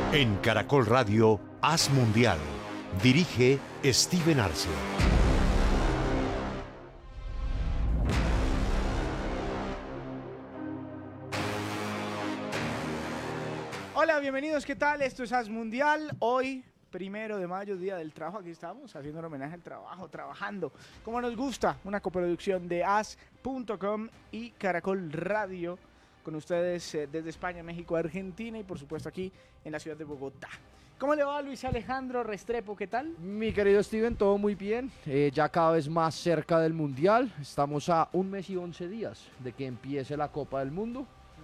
En Caracol Radio, Haz Mundial. Dirige Steven Arce. Hola, bienvenidos, ¿qué tal? Esto es Haz Mundial. Hoy, 1 de mayo, Día del Trabajo, aquí estamos haciendo un homenaje al trabajo, trabajando como nos gusta. Una coproducción de Haz.com y Caracol Radio, con ustedes desde España, México, Argentina y por supuesto aquí en la ciudad de Bogotá. ¿Cómo le va, Luis Alejandro Restrepo? ¿Qué tal? Mi querido Steven, todo muy bien, ya cada vez más cerca del Mundial. Estamos a 1 mes y 11 días de que empiece la Copa del Mundo,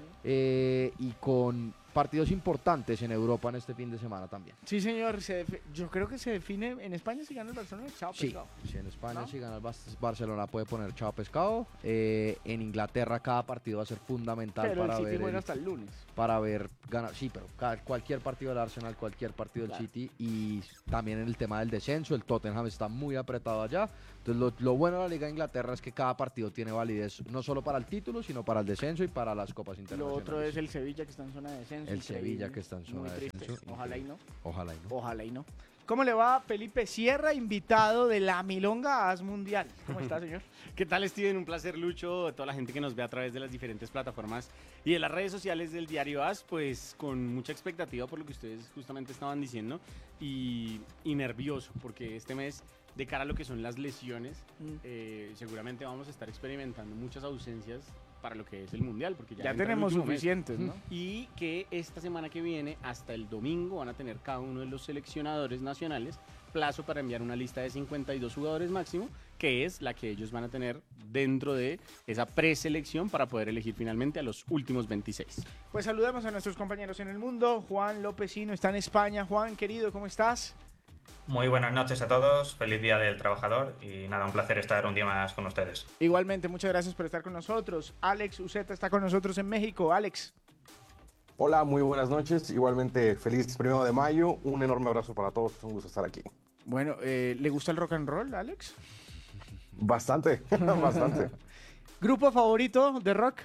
y con partidos importantes en Europa en este fin de semana también. Sí, señor. Yo creo que se define en España si gana el Barcelona. Chao, pescado. Sí, en España ¿No? si gana el Barcelona puede poner chao pescado. En Inglaterra cada partido va a ser fundamental Pero para el City ver bueno hasta el lunes. para ver ganar. Sí, pero cualquier partido del Arsenal, cualquier partido del City, y también en el tema del descenso, el Tottenham está muy apretado allá. Entonces lo bueno de la Liga de Inglaterra es que cada partido tiene validez no solo para el título, sino para el descenso y para las copas Lo internacionales. otro es el Sevilla, que está en zona de descenso. El Increíble. Sevilla, que está en zona Muy de triste. descenso. Ojalá y no. Ojalá y no. Ojalá y no. ¿Cómo le va Felipe Sierra, invitado de La Milonga Haz Mundial? ¿Cómo está, señor? ¿Qué tal, Steven? Un placer, Lucho, toda la gente que nos ve a través de las diferentes plataformas y de las redes sociales del diario AS, pues con mucha expectativa por lo que ustedes justamente estaban diciendo y nervioso, porque este mes, de cara a lo que son las lesiones, seguramente vamos a estar experimentando muchas ausencias para lo que es el Mundial, porque Ya entra el tenemos último mes. suficientes, ¿no? Y que esta semana que viene, hasta el domingo, van a tener cada uno de los seleccionadores nacionales plazo para enviar una lista de 52 jugadores máximo, que es la que ellos van a tener dentro de esa preselección para poder elegir finalmente a los últimos 26. Pues saludemos a nuestros compañeros en el mundo. Juan Lópezino está en España. Juan, querido, ¿cómo estás? Muy buenas noches a todos, feliz Día del Trabajador y nada, un placer estar un día más con ustedes. Igualmente, muchas gracias por estar con nosotros. Alex Uceta está con nosotros en México. Alex. Hola, muy buenas noches. Igualmente, feliz 1 de mayo. Un enorme abrazo para todos. Es un gusto estar aquí. Bueno, ¿le gusta el rock and roll, Alex? Bastante, bastante. ¿Grupo favorito de rock?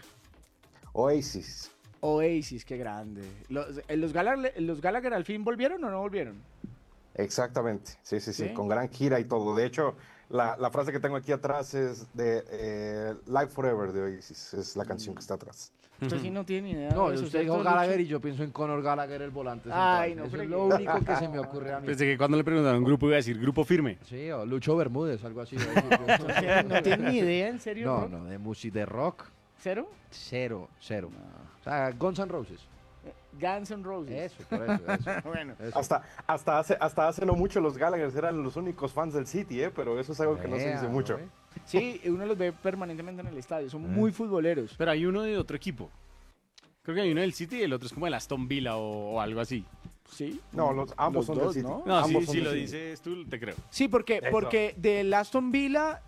Oasis. Oasis, qué grande. ¿Los Gallagher al fin volvieron o no volvieron? Exactamente. Sí, ¿Sí? con gran gira y todo. De hecho, la frase que tengo aquí atrás es de Live Forever de Oasis. Es la canción que está atrás. Usted sí no tiene ni idea. No, de eso, usted dijo ¿cierto, Gallagher Lucho? y yo pienso en Conor Gallagher, el volante Ay, central. no Eso es fregues. lo único que se me ocurre a mí. Pensé que cuando le preguntaron grupo iba a decir grupo firme. Sí, o Lucho Bermúdez, algo así. ¿No tiene ni idea, en serio? No, rock? no, de música de rock, ¿Cero? cero. O sea, Guns N' Roses. Guns N' Roses. Eso, por eso. Bueno, Eso. Hasta hace no mucho los Gallagher eran los únicos fans del City, pero eso es algo que no se dice mucho. sí, uno los ve permanentemente en el estadio. Son muy futboleros. Pero hay uno de otro equipo. Creo que hay uno del City y el otro es como el Aston Villa o algo así. Sí. No, ambos Los son dos, del City. ¿no? No, Ambos sí, son si del lo City. dices tú, te creo. Sí, porque del Aston Villa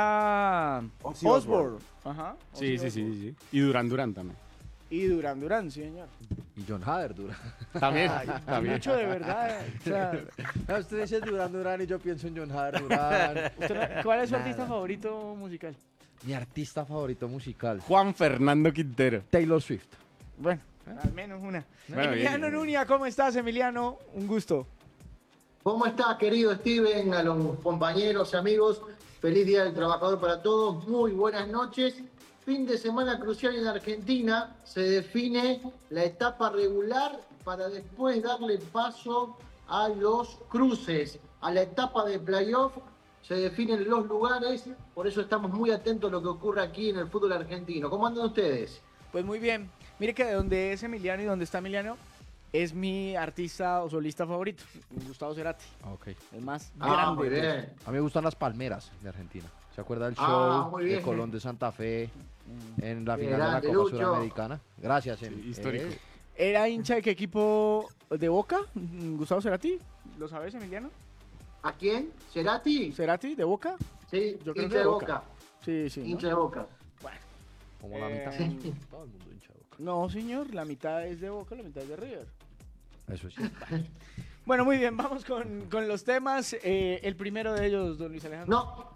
era Ozzy Osbourne. Ajá. Sí, Ozzy sí. Osbourne. Y Duran también. Y Duran, sí, señor. Y John Hader dura. También. Ay, también. Mucho de verdad. O sea, No, usted dice Duran y yo pienso en John Hader Durán. ¿cuál es su Nada. artista favorito musical? Mi artista favorito musical, Juan Fernando Quintero. Taylor Swift. Bueno, al menos una. Bueno, Emiliano bien. Nuña, ¿cómo estás, Emiliano? Un gusto. ¿Cómo está, querido Steven? A los compañeros, amigos, feliz Día del Trabajador para todos, muy buenas noches. Fin de semana crucial en Argentina, se define la etapa regular para después darle paso a los cruces, a la etapa de playoff, se definen los lugares, por eso estamos muy atentos a lo que ocurre aquí en el fútbol argentino. ¿Cómo andan ustedes? Pues muy bien. Mire que de donde es Emiliano y donde está Emiliano es mi artista o solista favorito, Gustavo Cerati. Ok. El más Ah, muy grande. bien. A mí me gustan las palmeras de Argentina. ¿Se acuerda del show Ah, muy de bien. Colón de Santa Fe en la Qué final de la grande, Copa Lucho. Suramericana? Gracias, Em. Histórico. ¿Era hincha de qué equipo de Boca? Gustavo Cerati. ¿Lo sabes, Emiliano? ¿A quién? ¿Cerati? ¿Cerati de Boca? Sí, Yo creo hincha que de de Boca. Boca. Sí, sí. ¿no? Hincha de Boca. Como la mitad. Eh, Todo el mundo hincha de Boca. No, señor, la mitad es de Boca, la mitad es de River. Eso sí. Bueno, muy bien, vamos con los temas. El primero de ellos, don Luis Alejandro. No,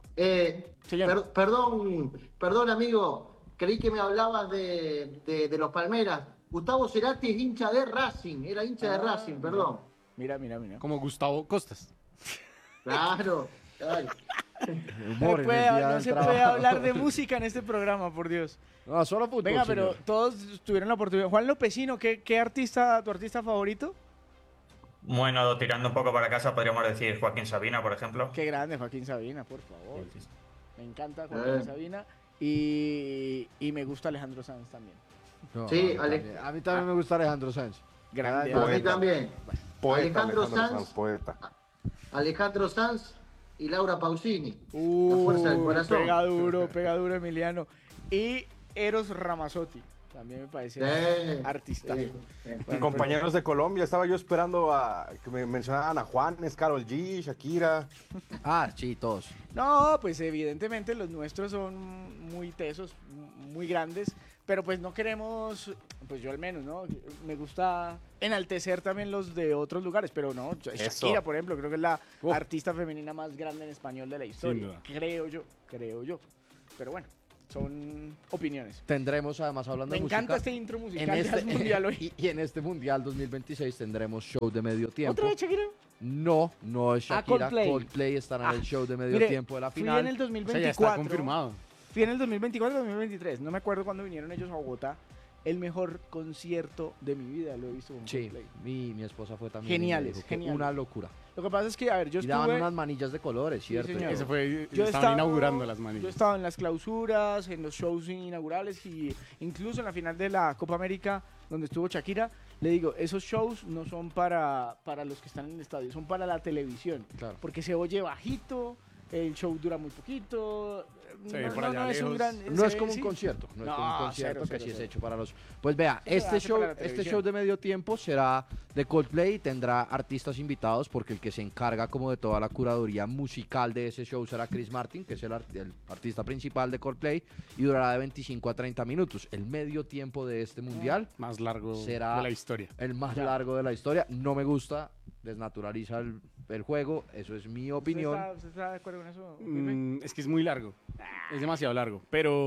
Señor. perdón, amigo. Creí que me hablabas de los Palmeras. Gustavo Cerati es hincha de Racing, era hincha de Racing, perdón. Mira. Como Gustavo Costas. Claro. Humor en el día No del se trabajo. puede hablar de música en este programa, por Dios. No, solo fútbol, Venga, pero señor. todos tuvieron la oportunidad. Juan Lopecino, ¿qué artista, tu artista favorito? Bueno, tirando un poco para casa, podríamos decir Joaquín Sabina, por ejemplo. Qué grande, Joaquín Sabina, por favor. Sí, sí. Me encanta Joaquín Sabina y me gusta Alejandro Sanz también. No, Sí, a mí también me gusta Alejandro Sanz. Grande. Ah, A mí también. Poeta, Alejandro Sanz. poeta. Alejandro Sanz y Laura Pausini. La fuerza del corazón. Pega duro Emiliano. Y Eros Ramazzotti, también me parece artista. Sí. Bueno, Compañeros de Colombia, estaba yo esperando a que me mencionaran a Juanes, Karol G, Shakira. Ah, sí, todos. No, pues evidentemente los nuestros son muy tesos, muy grandes, pero pues no queremos, pues yo al menos, ¿no? Me gusta enaltecer también los de otros lugares, pero no, Shakira, Eso. por ejemplo, creo que es la artista femenina más grande en español de la historia. duda. Creo yo. Pero bueno, son opiniones. Tendremos, además, hablando Me de música... encanta este intro musical en de Jazz Mundial hoy. y en este Mundial 2026 tendremos show de medio tiempo. ¿Otra vez Shakira? No es Shakira. Coldplay. Estará en el show de medio Mire, tiempo de la Fui final. en el O sea, 2024. ya está confirmado. Fui en el 2024 2023. No me acuerdo cuándo vinieron ellos a Bogotá. El mejor concierto de mi vida lo he visto con Sí, Coldplay. mi esposa fue también. Geniales, y me dijo que geniales. Una locura. Lo que pasa es que, a ver, yo Y daban estuve... unas manillas de colores, ¿cierto? señor. Eso fue, Yo he estaban estado- inaugurando las Yo he manillas. estado en las clausuras, en los shows inaugurales y incluso en la final de la Copa América, donde estuvo Shakira. Le digo, esos shows no son para los que están en el estadio, son para la televisión. Claro. Porque se oye bajito, el show dura muy poquito. Se ve por allá es un lejos. gran... No se es ve- como un sí. concierto, no es No, como un concierto cero, que cero, sí es cero. hecho para los... Pues vea, Eso se este hace show, para la este televisión. show de medio tiempo será de Coldplay, tendrá artistas invitados porque el que se encarga como de toda la curaduría musical de ese show será Chris Martin, que es el artista principal de Coldplay, y durará de 25 a 30 minutos. El medio tiempo de este mundial, Más largo será de la historia. el más largo de la historia. No me gusta, desnaturaliza el juego, eso es mi opinión. ¿Usted está de acuerdo con eso? Pipe? Es que es muy largo. Es demasiado largo.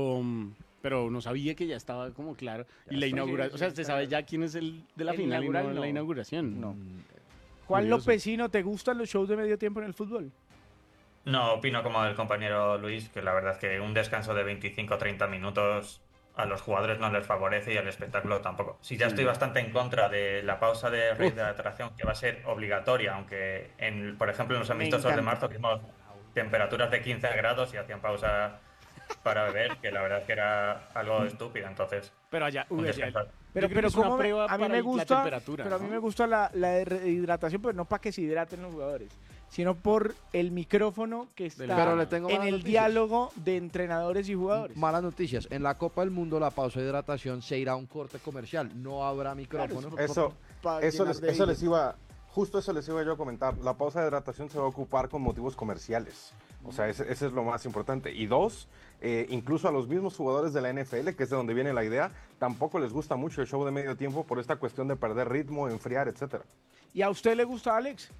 Pero no sabía que ya estaba como claro. Y la está. inauguración. Sí, O sea, sí, usted está sabe claro. ya quién es el de la El final y inaugural, no no. la inauguración. No. Juan Curioso. Lopecino, ¿te gustan los shows de medio tiempo en el fútbol? No, opino como el compañero Luis, que la verdad es que un descanso de 25 o 30 minutos a los jugadores no les favorece y al espectáculo tampoco. Si ya estoy bastante en contra de la pausa de rehidratación, que va a ser obligatoria, aunque, por ejemplo, en los Me amistosos de encanta. marzo vimos temperaturas de 15 grados y hacían pausa para beber, que la verdad es que era algo estúpido. Entonces, Pero allá, un allá- descanso. Pero yo creo que es una prueba a mí para me la gusta, temperatura, pero a mí ¿no? me gusta la hidratación, pero no para que se hidraten los jugadores, sino por el micrófono que está Pero le tengo en malas el noticias. diálogo de entrenadores y jugadores. Malas noticias. En la Copa del Mundo la pausa de hidratación se irá a un corte comercial. No habrá micrófono. Eso, Pa' eso, llenar les, de eso hielo. les iba, justo eso les iba yo a comentar. La pausa de hidratación se va a ocupar con motivos comerciales. O sea, ese es lo más importante. Y dos, incluso a los mismos jugadores de la NFL, que es de donde viene la idea, tampoco les gusta mucho el show de medio tiempo por esta cuestión de perder ritmo, enfriar, etcétera. ¿Y a usted le gusta, Alex?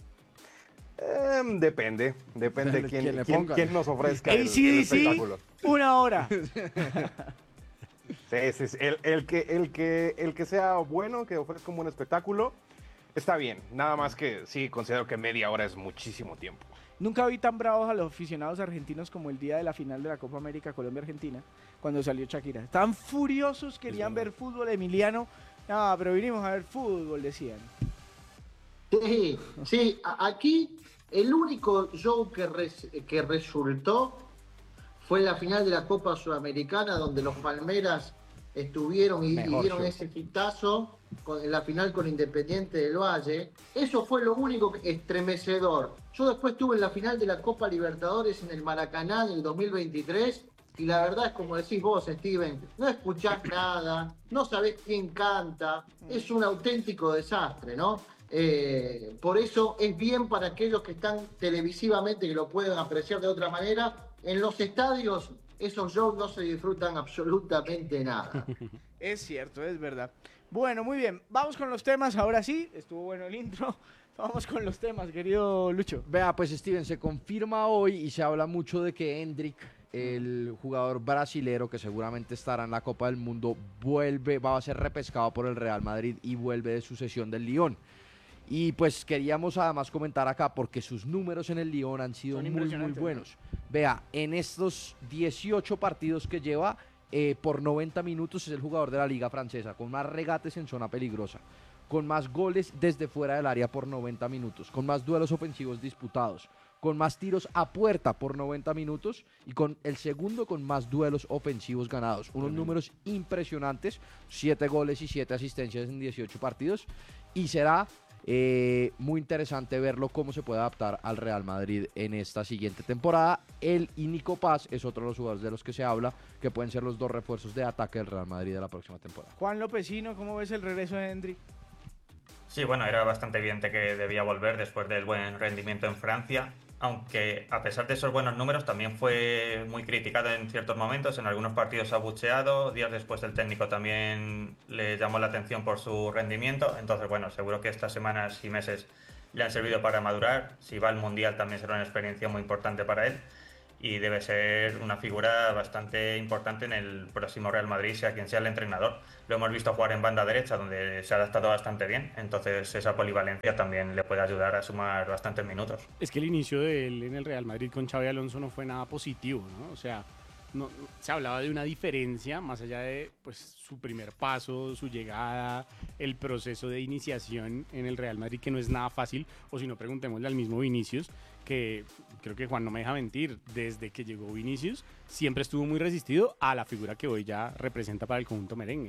Depende De quién, quién le quién- pongan. quién nos ofrezca el AC/DC, espectáculo. una hora. Sí, sí, sí. El que sea bueno, que ofrezca un buen espectáculo, está bien. Nada más que sí, considero que media hora es muchísimo tiempo. Nunca vi tan bravos a los aficionados argentinos como el día de la final de la Copa América Colombia-Argentina, cuando salió Shakira. Estaban furiosos, querían ver fútbol. Emiliano, no, pero vinimos a ver fútbol, decían. Sí, sí, aquí el único show que resultó fue la final de la Copa Sudamericana, donde los Palmeras estuvieron y Mejor dieron show. ese hitazo en la final con Independiente del Valle. Eso fue lo único estremecedor. Yo después estuve en la final de la Copa Libertadores en el Maracaná en el 2023 y la verdad es como decís vos, Steven, no escuchás nada, no sabés quién canta, es un auténtico desastre, ¿no? Por eso es bien para aquellos que están televisivamente, que lo pueden apreciar de otra manera. En los estadios esos shows no se disfrutan absolutamente nada. Es cierto, es verdad. Bueno, muy bien. Vamos con los temas. Ahora sí, estuvo bueno el intro. Vamos con los temas, querido Lucho. Vea, pues Steven, se confirma hoy y se habla mucho de que Hendrik el jugador brasilero que seguramente estará en la Copa del Mundo va a ser repescado por el Real Madrid y vuelve de su cesión del Lyon. Y pues queríamos además comentar acá porque sus números en el Lyon han sido muy buenos. Vea, en estos 18 partidos que lleva por 90 minutos es el jugador de la Liga Francesa, con más regates en zona peligrosa, con más goles desde fuera del área por 90 minutos, con más duelos ofensivos disputados, con más tiros a puerta por 90 minutos y con el segundo con más duelos ofensivos ganados. Unos números impresionantes, 7 goles y 7 asistencias en 18 partidos, y será muy interesante verlo cómo se puede adaptar al Real Madrid en esta siguiente temporada. Él y Nico Paz es otro de los jugadores de los que se habla, que pueden ser los dos refuerzos de ataque del Real Madrid de la próxima temporada. Juan Lopezino, ¿cómo ves el regreso de Hendrik? Sí, bueno, era bastante evidente que debía volver después del buen rendimiento en Francia, aunque a pesar de esos buenos números también fue muy criticado en ciertos momentos, en algunos partidos abucheado, días después el técnico también le llamó la atención por su rendimiento, entonces bueno, seguro que estas semanas y meses le han servido para madurar, si va al Mundial también será una experiencia muy importante para él y debe ser una figura bastante importante en el próximo Real Madrid, sea quien sea el entrenador. Lo hemos visto jugar en banda derecha, donde se ha adaptado bastante bien, entonces esa polivalencia también le puede ayudar a sumar bastantes minutos. Es que el inicio de él en el Real Madrid con Xabi Alonso no fue nada positivo, ¿no? O sea, no, se hablaba de una diferencia más allá de pues, su primer paso, su llegada, el proceso de iniciación en el Real Madrid, que no es nada fácil, o si no, preguntémosle al mismo Vinicius, que creo que Juan no me deja mentir, desde que llegó Vinicius siempre estuvo muy resistido a la figura que hoy ya representa para el conjunto merengue.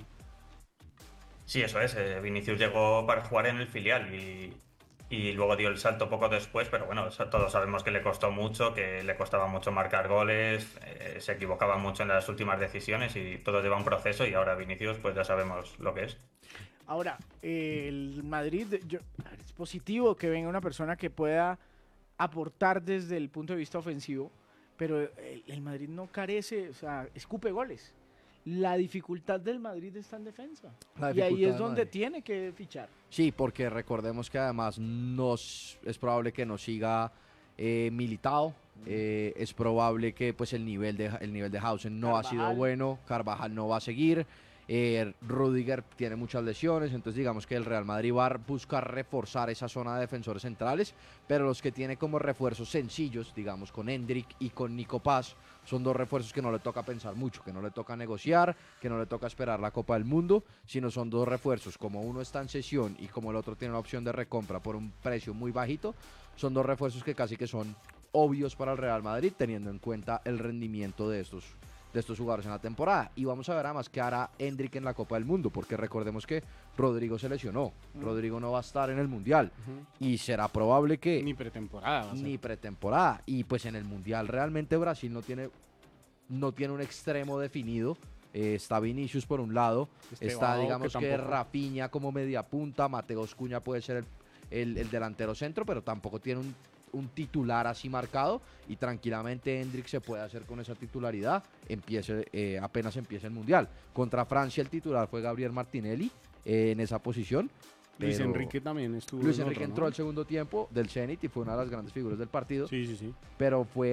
Sí, eso es, Vinicius llegó para jugar en el filial y luego dio el salto poco después, pero bueno, todos sabemos que le costó mucho, que le costaba mucho marcar goles, se equivocaba mucho en las últimas decisiones y todo lleva un proceso y ahora Vinicius pues ya sabemos lo que es. Ahora, el Madrid, es positivo que venga una persona que pueda aportar desde el punto de vista ofensivo, pero el Madrid no carece, o sea, escupe goles. La dificultad del Madrid está en defensa. Y ahí es donde tiene que fichar. Sí, porque recordemos que además es probable que no siga Militao. Es probable que pues el nivel de Hausen no ha sido bueno. Carvajal no va a seguir. Rüdiger tiene muchas lesiones, entonces digamos que el Real Madrid va a buscar reforzar esa zona de defensores centrales, pero los que tiene como refuerzos sencillos, digamos con Hendrik y con Nico Paz, son dos refuerzos que no le toca pensar mucho, que no le toca negociar, que no le toca esperar la Copa del Mundo, sino son dos refuerzos, como uno está en cesión y como el otro tiene una opción de recompra por un precio muy bajito, son dos refuerzos que casi que son obvios para el Real Madrid, teniendo en cuenta el rendimiento de estos jugadores en la temporada. Y vamos a ver además qué hará Hendrik en la Copa del Mundo, porque recordemos que Rodrigo se lesionó. Rodrigo no va a estar en el Mundial. Y será probable que... Ni pretemporada va a ser. Ni pretemporada. Y pues en el Mundial realmente Brasil no tiene un extremo definido. Está Vinicius por un lado. Está digamos que Rafinha como media punta. Mateus Cunha puede ser el delantero centro, pero tampoco tiene un titular así marcado y tranquilamente Hendrik se puede hacer con esa titularidad apenas empiece el Mundial. Contra Francia el titular fue Gabriel Martinelli en esa posición. Luis Enrique también estuvo. Luis Enrique entró al segundo tiempo del Zenit y fue una de las grandes figuras del partido. Sí. Pero fue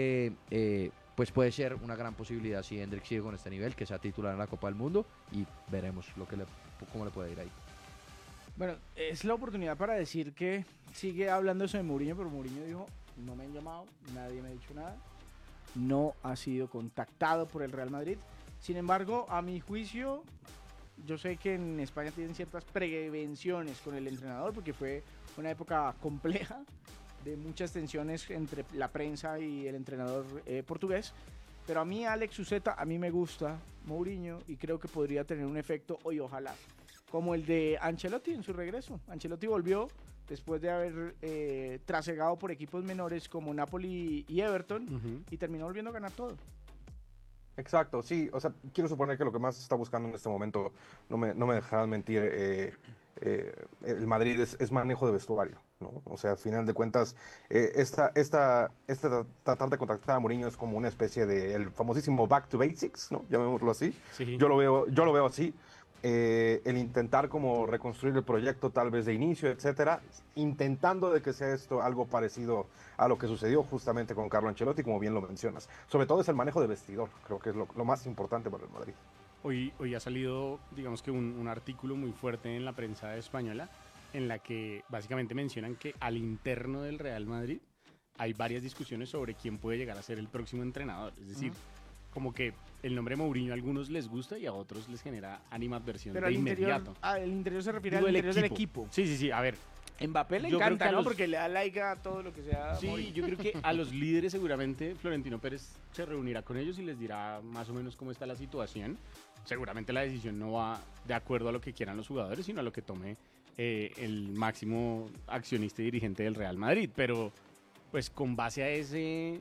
pues puede ser una gran posibilidad si Hendrik sigue con este nivel, que sea titular en la Copa del Mundo y veremos cómo le puede ir ahí. Bueno, es la oportunidad para decir que sigue hablando eso de Mourinho, pero Mourinho dijo, no me han llamado, nadie me ha dicho nada, no ha sido contactado por el Real Madrid. Sin embargo, a mi juicio, yo sé que en España tienen ciertas prevenciones con el entrenador, porque fue una época compleja, de muchas tensiones entre la prensa y el entrenador portugués. Pero a mí, Alex Uceta, a mí me gusta Mourinho y creo que podría tener un efecto hoy, ojalá, como el de Ancelotti en su regreso. Ancelotti volvió después de haber trasegado por equipos menores como Napoli y Everton y terminó volviendo a ganar todo. Exacto, sí, o sea, quiero suponer que lo que más está buscando en este momento, no me dejarán mentir, el Madrid es manejo de vestuario, ¿no? O sea, al final de cuentas, tratar de contactar a Mourinho es como una especie de el famosísimo back to basics, ¿no? Llamémoslo así. Sí. Yo lo veo así. el intentar como reconstruir el proyecto tal vez de inicio, etcétera, intentando de que sea esto algo parecido a lo que sucedió justamente con Carlo Ancelotti, como bien lo mencionas. Sobre todo es el manejo de vestidor, creo que es lo más importante para el Madrid. Hoy ha salido, digamos que un artículo muy fuerte en la prensa española en la que básicamente mencionan que al interno del Real Madrid hay varias discusiones sobre quién puede llegar a ser el próximo entrenador. Es decir, como que el nombre Mourinho a algunos les gusta y a otros les genera animadversión de inmediato. El interior se refiere Digo, al el interior del equipo. Sí, a ver. Mbappé le Yo creo encanta, que a ¿no? los- Porque le da like a todo lo que sea. Sí, Mourinho. yo creo que a los líderes seguramente Florentino Pérez se reunirá con ellos y les dirá más o menos cómo está la situación. Seguramente la decisión no va de acuerdo a lo que quieran los jugadores, sino a lo que tome el máximo accionista y dirigente del Real Madrid. Pero pues con base a ese,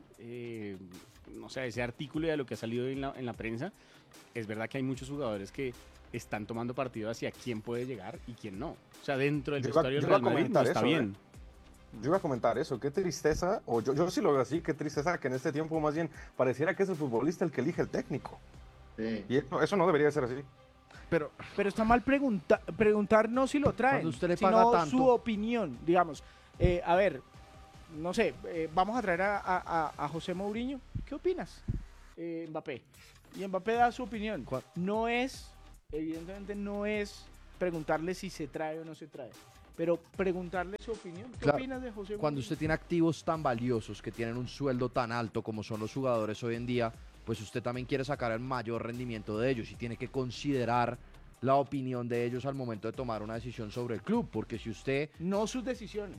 no sé, a ese artículo y a lo que ha salido en la prensa, es verdad que hay muchos jugadores que están tomando partido hacia quién puede llegar y quién no. O sea, dentro del vestuario del yo iba a Real Madrid no comentar está eso, bien. Yo iba a comentar eso, qué tristeza, o yo sí lo veo así, qué tristeza que en este tiempo más bien pareciera que es el futbolista el que elige el técnico. Sí. Y eso no debería ser así. Pero Pero está mal preguntar no si lo traen, Cuando usted le sino paga tanto. su opinión, digamos. A ver, no sé, vamos a traer a José Mourinho. ¿Qué opinas, Mbappé? Y Mbappé da su opinión. No es, evidentemente no es preguntarle si se trae o no se trae, pero preguntarle su opinión. ¿Qué Claro, opinas de José cuando Mourinho? usted tiene activos tan valiosos que tienen un sueldo tan alto como son los jugadores hoy en día, pues usted también quiere sacar el mayor rendimiento de ellos y tiene que considerar la opinión de ellos al momento de tomar una decisión sobre el club, porque si usted No sus decisiones.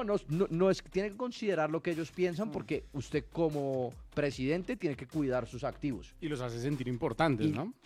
no es, tiene que considerar lo que ellos piensan, porque usted como presidente tiene que cuidar sus activos. Y los hace sentir importantes, Y, ¿no?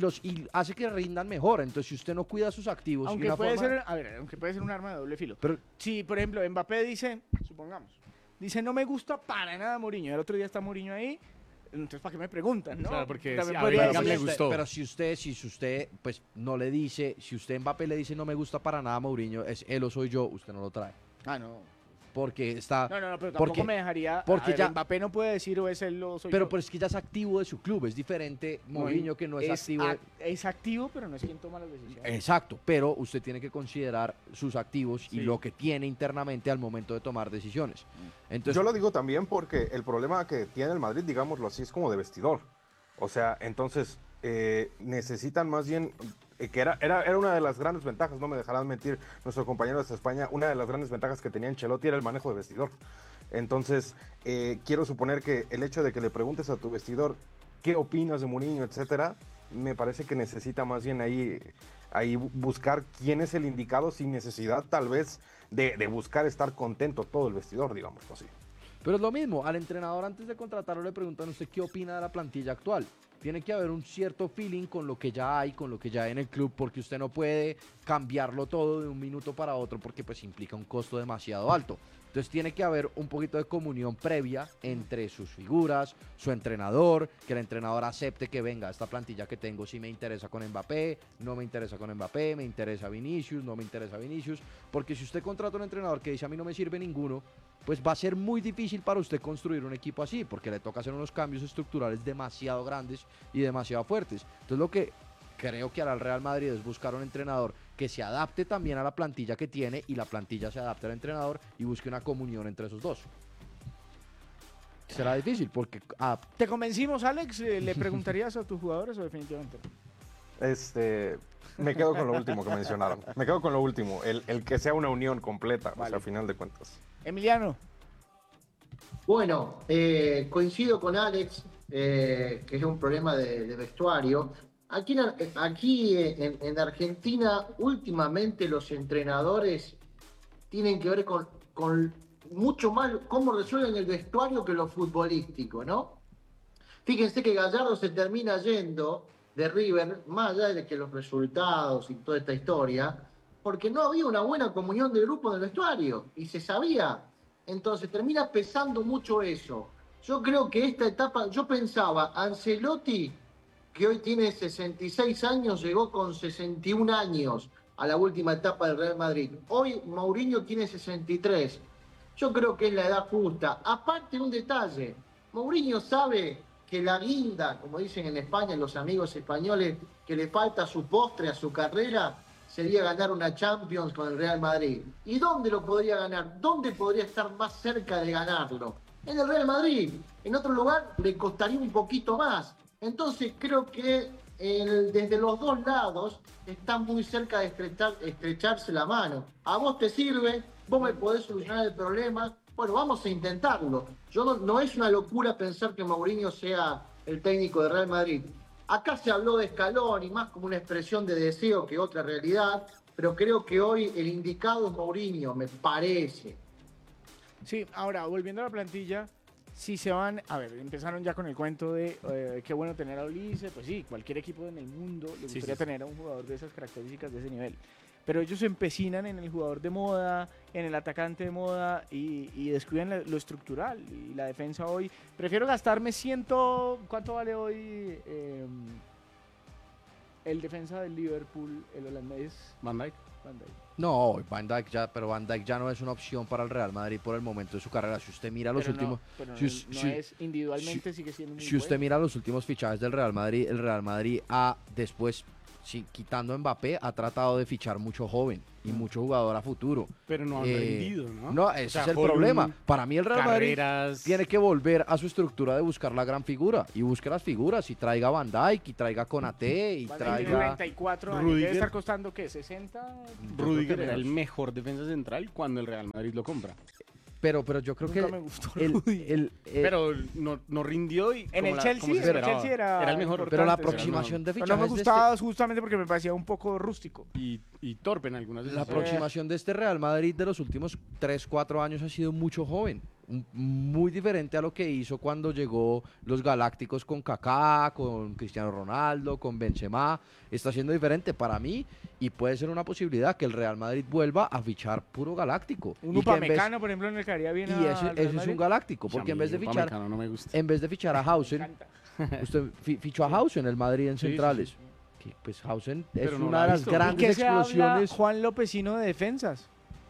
y hace que rindan mejor. Entonces, si usted no cuida sus activos, y Aunque una puede forma- ser, a ver, aunque puede ser un arma de doble filo. Pero- Si, por ejemplo, Mbappé dice, supongamos, dice no me gusta para nada Mourinho, el otro día está Mourinho ahí, entonces ¿para qué me preguntan, no? Claro, porque También si a podría Bellingham decir- le usted- gustó. pero si usted pues no le dice, si usted Mbappé le dice no me gusta para nada Mourinho, es él o soy yo, usted no lo trae. Ah, no. Porque está... No, pero tampoco porque- me dejaría. porque a ver, ya- Mbappé no puede decir o es él o soy Pero yo. pues es que ya es activo de su club, es diferente Mourinho que no es activo. Es activo, pero no es quien toma las decisiones. Exacto, pero usted tiene que considerar sus activos y Sí. lo que tiene internamente al momento de tomar decisiones. Entonces, Yo lo digo también porque el problema que tiene el Madrid, digámoslo así, es como de vestidor. O sea, entonces necesitan más bien, que era una de las grandes ventajas, no me dejarán mentir nuestros compañeros de España, una de las grandes ventajas que tenía Ancelotti era el manejo de vestidor. Entonces, quiero suponer que el hecho de que le preguntes a tu vestidor qué opinas de Mourinho, etcétera, me parece que necesita más bien ahí buscar quién es el indicado sin necesidad tal vez de buscar estar contento todo el vestidor, digámoslo así. pero es lo mismo, al entrenador antes de contratarlo le preguntan a usted qué opina de la plantilla actual. Tiene que haber un cierto feeling con lo que ya hay, con lo que ya hay en el club, porque usted no puede cambiarlo todo de un minuto para otro porque pues implica un costo demasiado alto. Entonces tiene que haber un poquito de comunión previa entre sus figuras, su entrenador, que el entrenador acepte que venga, esta plantilla que tengo sí me interesa con Mbappé, no me interesa con Mbappé, me interesa Vinicius, no me interesa Vinicius, porque si usted contrata a un entrenador que dice a mí no me sirve ninguno, pues va a ser muy difícil para usted construir un equipo así, porque le toca hacer unos cambios estructurales demasiado grandes y demasiado fuertes. Entonces lo que creo que hará el Real Madrid es buscar un entrenador que se adapte también a la plantilla que tiene y la plantilla se adapte al entrenador y busque una comunión entre esos dos. Será difícil porque ¿Te convencimos, Alex? ¿Le preguntarías a tus jugadores o definitivamente no? Me quedo con lo último que mencionaron. Me quedo con lo último, el que sea una unión completa, o Vale. sea, a final de cuentas. Emiliano. Bueno, coincido con Alex, que es un problema de vestuario. Aquí en Argentina, últimamente los entrenadores tienen que ver con mucho más cómo resuelven el vestuario que lo futbolístico, ¿no? Fíjense que Gallardo se termina yendo de River, más allá de que los resultados y toda esta historia, porque no había una buena comunión del grupo en el vestuario, y se sabía. Entonces termina pesando mucho eso. Yo creo que esta etapa, yo pensaba, Ancelotti, que hoy tiene 66 años, llegó con 61 años a la última etapa del Real Madrid. Hoy Mourinho tiene 63. Yo creo que es la edad justa. Aparte, un detalle, Mourinho sabe que la guinda, como dicen en España los amigos españoles, que le falta a su postre, a su carrera, sería ganar una Champions con el Real Madrid. ¿Y dónde lo podría ganar? ¿Dónde podría estar más cerca de ganarlo? En el Real Madrid. En otro lugar le costaría un poquito más. Entonces creo que desde los dos lados están muy cerca de estrecharse la mano. A vos te sirve, vos me podés solucionar el problema. Bueno, vamos a intentarlo. No es una locura pensar que Mourinho sea el técnico de Real Madrid. Acá se habló de Scaloni, más como una expresión de deseo que otra realidad, pero creo que hoy el indicado es Mourinho, me parece. Sí, ahora, volviendo a la plantilla, si se van, a ver, empezaron ya con el cuento de qué bueno tener a Ulises, pues sí, cualquier equipo en el mundo le gustaría tener a un jugador de esas características, de ese nivel. Pero ellos se empecinan en el jugador de moda, en el atacante de moda y descuidan lo estructural y la defensa hoy. Prefiero gastarme ¿cuánto vale hoy el defensa del Liverpool, el holandés? Van Dijk. No, Van Dijk ya no es una opción para el Real Madrid por el momento de su carrera. Si usted mira los últimos... individualmente sigue siendo muy Si usted mira los últimos fichajes del Real Madrid, el Real Madrid después... Sí, quitando a Mbappé, ha tratado de fichar mucho joven y mucho jugador a futuro. Pero no han rendido, ¿no? No, ese es el problema. Para mí el Real Madrid tiene que volver a su estructura de buscar la gran figura. Y busque las figuras. Y traiga a Van Dijk, y traiga a Konaté, y traiga... 94 años. Debe estar costando, ¿qué? ¿60? Rudiger era el mejor defensa central cuando el Real Madrid lo compra. Pero yo creo Nunca que me gustó pero no rindió y en el Chelsea era el mejor. Pero la aproximación de fichajes no me gustaba justamente porque me parecía un poco rústico y torpe en algunas de la aproximación de este Real Madrid de los últimos 3-4 años ha sido mucho joven, muy diferente a lo que hizo cuando llegó los Galácticos con Kaká, con Cristiano Ronaldo, con Benzema. Está siendo diferente para mí y puede ser una posibilidad que el Real Madrid vuelva a fichar puro galáctico. Un Upamecano, por ejemplo, en el que haría bien. Y ese es un galáctico, porque en vez de fichar a Hausen, usted fichó a Hausen, el Madrid en centrales. Que, pues Hausen es una de las grandes explosiones. Juan Lopezino de defensas.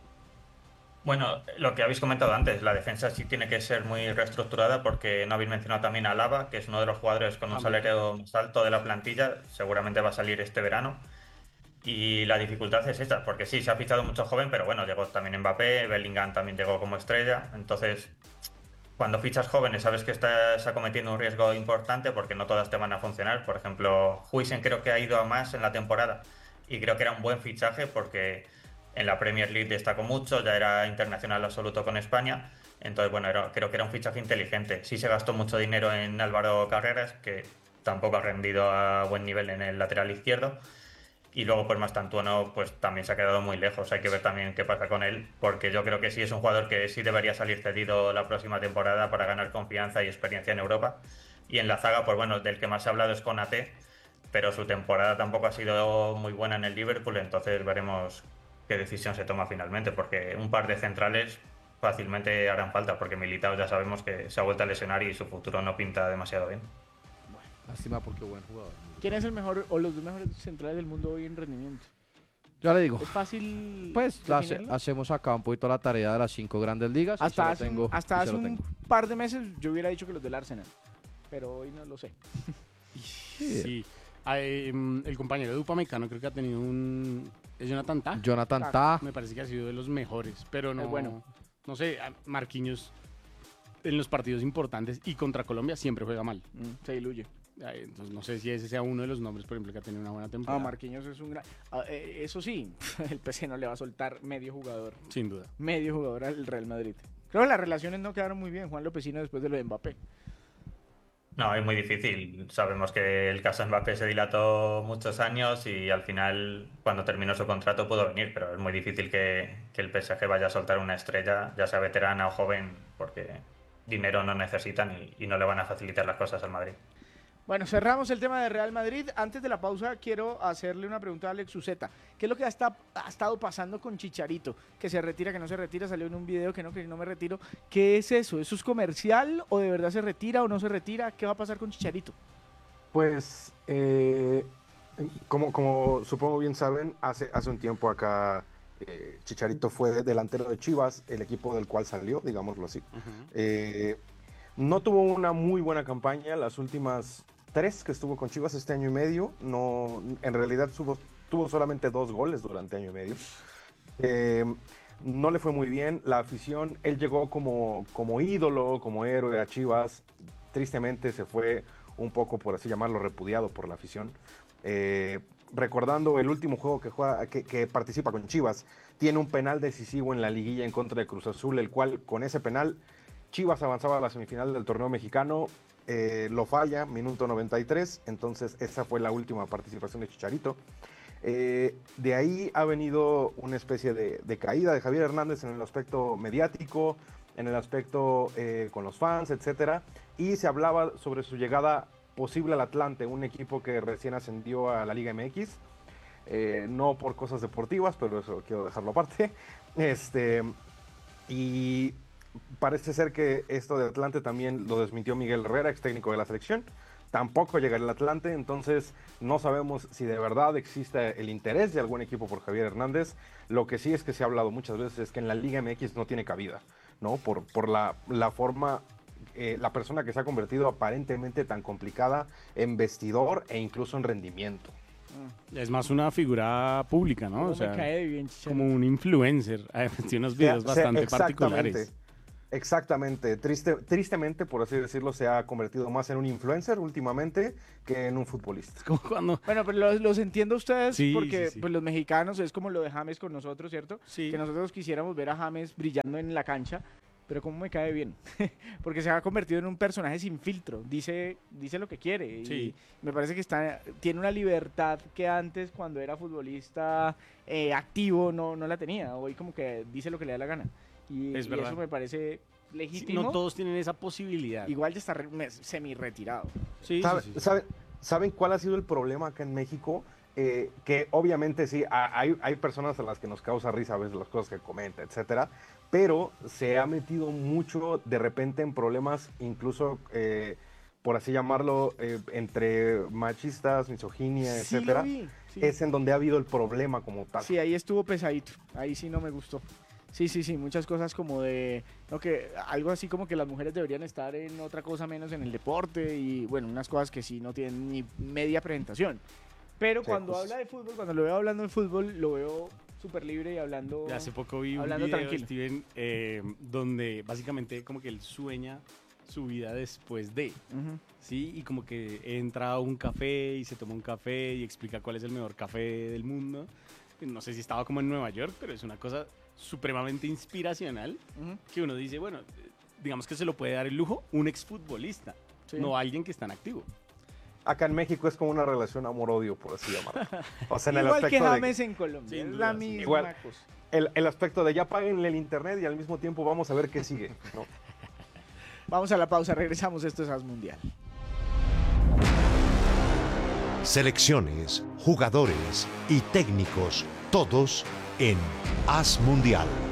Bueno, lo que habéis comentado antes, la defensa sí tiene que ser muy reestructurada porque no habéis mencionado también a Alaba, que es uno de los jugadores con un salario más alto de la plantilla, seguramente va a salir este verano. Y la dificultad es esta, porque sí, se ha fichado mucho joven, pero bueno, llegó también Mbappé, Bellingham también llegó como estrella, entonces cuando fichas jóvenes sabes que estás acometiendo un riesgo importante porque no todas te van a funcionar. Por ejemplo, Huijsen creo que ha ido a más en la temporada y creo que era un buen fichaje porque en la Premier League destacó mucho, ya era internacional absoluto con España, entonces bueno, creo que era un fichaje inteligente. Sí se gastó mucho dinero en Álvaro Carreras, que tampoco ha rendido a buen nivel en el lateral izquierdo. Y luego pues Mastantuono pues también se ha quedado muy lejos, hay que ver también qué pasa con él, porque yo creo que sí es un jugador que sí debería salir cedido la próxima temporada para ganar confianza y experiencia en Europa. Y en la zaga, pues bueno, del que más se ha hablado es Konaté, pero su temporada tampoco ha sido muy buena en el Liverpool, entonces veremos qué decisión se toma finalmente, porque un par de centrales fácilmente harán falta, porque Militao ya sabemos que se ha vuelto a lesionar y su futuro no pinta demasiado bien. Lástima porque buen jugador. ¿Quién es el mejor o los dos mejores centrales del mundo hoy en rendimiento? Ya le digo. Es fácil. Pues hacemos acá un poquito la tarea de las 5 grandes ligas. Hasta hace un par de meses yo hubiera dicho que los del Arsenal, pero hoy no lo sé. Sí. El compañero de Upamecano creo que ha tenido ¿Es Jonathan Tah? Jonathan Tah. Me parece que ha sido de los mejores, pero no. Bueno. No sé, Marquinhos en los partidos importantes y contra Colombia siempre juega mal. Se diluye. Entonces no sé si ese sea uno de los nombres, por ejemplo, que ha tenido una buena temporada. Marquinhos es un gran... eso sí, el PSG no le va a soltar medio jugador. Sin duda. Medio jugador al Real Madrid. Creo que las relaciones no quedaron muy bien, Juan Lopezino, después de lo de Mbappé. No, es muy difícil. Sabemos que el caso Mbappé se dilató muchos años y al final, cuando terminó su contrato, pudo venir, pero es muy difícil que el PSG vaya a soltar una estrella, ya sea veterana o joven, porque dinero no necesitan y no le van a facilitar las cosas al Madrid. Bueno, cerramos el tema de Real Madrid. Antes de la pausa quiero hacerle una pregunta a Alex Uceta. ¿Qué es lo que ha estado pasando con Chicharito? Que se retira, que no se retira, salió en un video que no me retiro. ¿Qué es eso? ¿Eso es comercial o de verdad se retira o no se retira? ¿Qué va a pasar con Chicharito? Pues, como supongo bien saben, hace un tiempo acá Chicharito fue delantero de Chivas, el equipo del cual salió, digámoslo así. No tuvo una muy buena campaña. Las últimas 3 que estuvo con Chivas este año y medio, no, en realidad tuvo solamente 2 goles durante año y medio. No le fue muy bien. La afición, él llegó como ídolo, como héroe a Chivas. Tristemente se fue un poco, por así llamarlo, repudiado por la afición. Recordando el último juego que participa con Chivas, tiene un penal decisivo en la liguilla en contra de Cruz Azul, el cual con ese penal Chivas avanzaba a la semifinal del torneo mexicano. Lo falla, minuto 93, entonces esa fue la última participación de Chicharito. De ahí ha venido una especie de caída de Javier Hernández en el aspecto mediático, en el aspecto con los fans, etcétera, y se hablaba sobre su llegada posible al Atlante, un equipo que recién ascendió a la Liga MX, no por cosas deportivas, pero eso quiero dejarlo aparte. Y parece ser que esto de Atlante también lo desmintió Miguel Herrera, ex técnico de la selección. Tampoco llega el Atlante, entonces no sabemos si de verdad existe el interés de algún equipo por Javier Hernández. Lo que sí es que se ha hablado muchas veces es que en la Liga MX no tiene cabida, ¿no? Por la forma, la persona que se ha convertido aparentemente tan complicada en vestidor e incluso en rendimiento. Es más una figura pública, ¿no? No O sea, me cae bien, Chicharito. como un influencer. Tiene unos videos bastante particulares. Exactamente. Tristemente, por así decirlo, se ha convertido más en un influencer últimamente que en un futbolista. Como cuando... Bueno, pero los entiendo a ustedes Sí, porque sí. pues los mexicanos es como lo de James con nosotros, ¿cierto? Sí. Que nosotros quisiéramos ver a James brillando en la cancha, pero cómo me cae bien. Porque se ha convertido en un personaje sin filtro, dice lo que quiere. Sí. Y me parece que tiene una libertad que antes, cuando era futbolista activo, no la tenía. Hoy como que dice lo que le da la gana. Y verdad. eso me parece Sí, legítimo. no todos tienen esa posibilidad. Igual ya está semi-retirado. Sí, ¿Saben cuál ha sido el problema acá en México? Que obviamente sí, hay personas a las que nos causa risa a veces las cosas que comenta, etcétera, pero se ha metido mucho de repente en problemas, incluso, por así llamarlo, entre machistas, misoginia, Sí, etcétera. lo vi, sí. Es en donde ha habido el problema como tal. Sí, ahí estuvo pesadito. Ahí sí no me gustó. Sí, muchas cosas como de, no, que algo así como que las mujeres deberían estar en otra cosa menos en el deporte y bueno, unas cosas que sí no tienen ni media presentación. Pero Sí, cuando pues. habla de fútbol, cuando lo veo hablando de fútbol, lo veo súper libre y hablando. Hace poco vi un Hablando video, tranquilo. Steven, donde básicamente como que él sueña su vida después de, Ujú. ¿sí? Y como que entra a un café y se toma un café y explica cuál es el mejor café del mundo. No sé si estaba como en Nueva York, pero es una cosa supremamente inspiracional Ujú. que uno dice, bueno, digamos que se lo puede dar el lujo un exfutbolista, Sí. no alguien que está en activo. Acá en México es como una relación amor-odio, por así llamarlo. O sea, en el Igual que aspecto de James en Colombia, Sin es duda, la sin misma igual. cosa. el aspecto de ya páguenle el internet y al mismo tiempo vamos a ver qué sigue, ¿no? Vamos a la pausa, regresamos, esto es As Mundial. Selecciones, jugadores y técnicos, todos en As Mundial.